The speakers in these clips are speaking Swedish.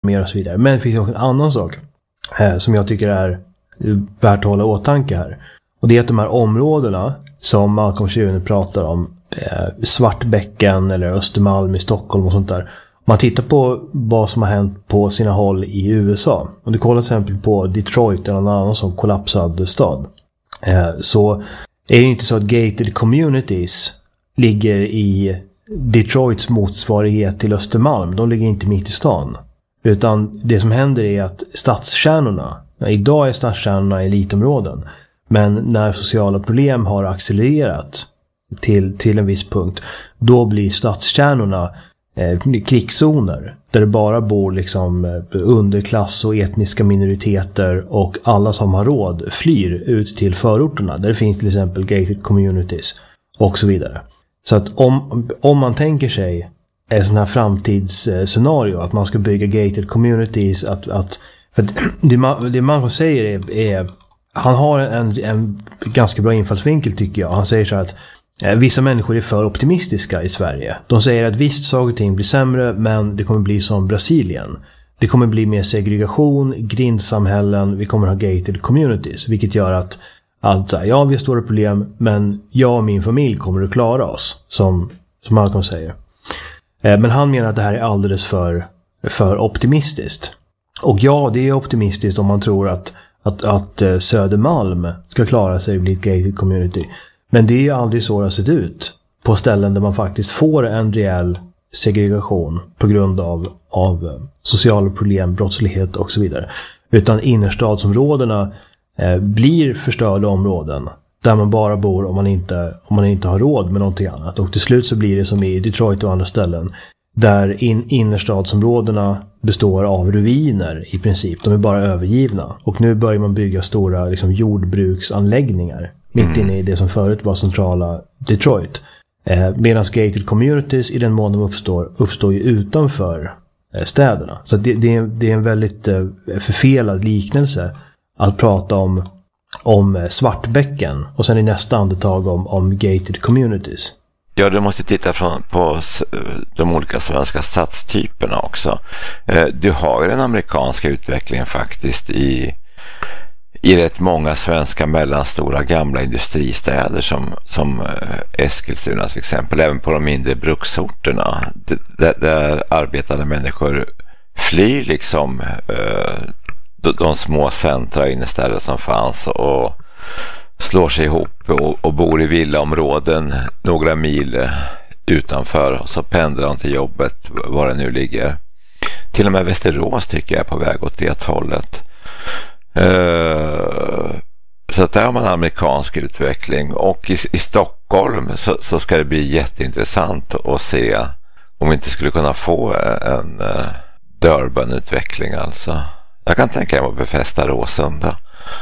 mer och så vidare. Men det finns också en annan sak som jag tycker är värt att hålla i åtanke här. Och det är att de här områdena som Malcolm Schirune pratar om, Svartbäcken eller Östermalm i Stockholm och sånt där. Om man tittar på vad som har hänt på sina håll i USA, och du kollar till exempel på Detroit eller någon annan som kollapsad stad, så är det inte så att gated communities ligger i Detroits motsvarighet till Östermalm. De ligger inte mitt i stan. Utan det som händer är att stadskärnorna, idag är stadskärnorna elitområden, men när sociala problem har accelererat till en viss punkt, då blir stadskärnorna krigszoner där det bara bor liksom underklass och etniska minoriteter, och alla som har råd flyr ut till förorterna där det finns till exempel gated communities och så vidare. Så att om man tänker sig ett sån här framtidsscenario att man ska bygga gated communities, för det man säger är han har en ganska bra infallsvinkel tycker jag. Han säger så här att vissa människor är för optimistiska i Sverige. De säger att visst, saker och ting blir sämre, men det kommer bli som Brasilien. Det kommer bli mer segregation, grindsamhällen, vi kommer ha gated communities, vilket gör att ja, vi har stora problem, men jag och min familj kommer att klara oss, som Malcolm säger. Men han menar att det här är alldeles för optimistiskt. Och ja, det är optimistiskt om man tror att Södermalm ska klara sig och bli ett gated community. Men det är ju aldrig så det har sett ut på ställen där man faktiskt får en rejäl segregation på grund av sociala problem, brottslighet och så vidare. Utan innerstadsområdena blir förstörda områden där man bara bor om man inte har råd med någonting annat. Och till slut så blir det som i Detroit och andra ställen där innerstadsområdena består av ruiner i princip. De är bara övergivna. Och nu börjar man bygga stora liksom, jordbruksanläggningar mitt inne i det som förut var centrala Detroit. Medan gated communities i den mån de uppstår ju utanför städerna. Så det är en väldigt förfelad liknelse att prata om Svartbäcken och sen i nästa andetag om gated communities. Ja, du måste titta på de olika svenska stadstyperna också. Du har den amerikanska utvecklingen faktiskt i rätt många svenska mellanstora gamla industristäder som Eskilstuna till exempel, även på de mindre bruksorterna där arbetande människor flyr liksom de små centra innerstäder som fanns och slår sig ihop och bor i villaområden några mil utanför, och så pendlar de till jobbet var det nu ligger. Till och med Västerås tycker jag är på väg åt det hållet. Så att där har man amerikansk utveckling, och i Stockholm så ska det bli jätteintressant att se om vi inte skulle kunna få en Durban-utveckling alltså. Jag kan tänka mig att befästa Råsunda.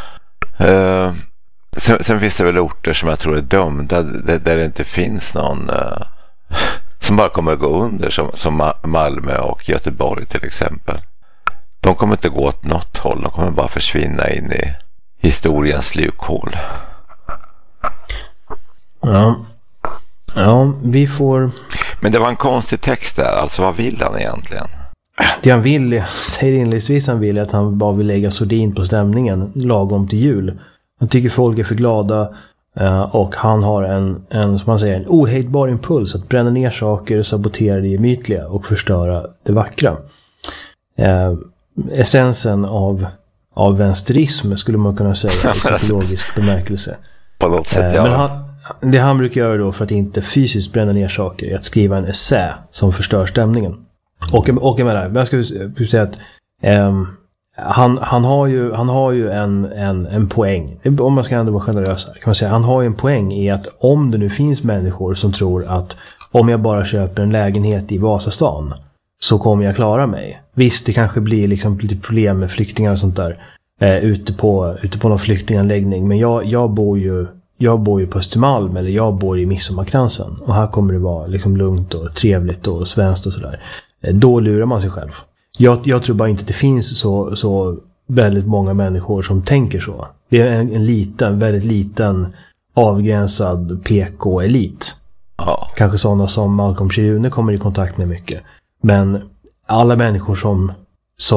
Sen finns det väl orter som jag tror är dömda där det inte finns någon som bara kommer att gå under, som Malmö och Göteborg till exempel. De kommer inte gå åt något håll, de kommer bara försvinna in i historiens slukhål. Ja, vi får... Men det var en konstig text där, alltså vad vill han egentligen? Det han vill, jag säger inledningsvis, han vill att han bara vill lägga sordin på stämningen lagom till jul. Han tycker folk är för glada och han har en som man säger, en ohejdbar impuls att bränna ner saker, sabotera det gemytliga och förstöra det vackra. Essensen av vänsterism skulle man kunna säga i psykologisk bemärkelse. På något sätt, ja. Men det han brukar göra då för att inte fysiskt bränna ner saker är att skriva en essä som förstör stämningen. Och jag menar, jag skulle säga att han har ju en poäng. Om man ska ändå vara generös här, kan man säga, han har ju en poäng i att om det nu finns människor som tror att om jag bara köper en lägenhet i Vasastan så kommer jag klara mig. Visst, det kanske blir liksom lite problem med flyktingar och sånt där ute på någon flyktinganläggning, men jag bor ju på Östermalm, eller jag bor i Midsommarkransen, och här kommer det vara liksom lugnt och trevligt och svenskt och sådär. Då lurar man sig själv. Jag tror bara inte att det finns så väldigt många människor som tänker så. Det är en väldigt liten avgränsad PK-elit. Ja. Kanske sådana som Malcolm Schirune kommer i kontakt med mycket. Men alla människor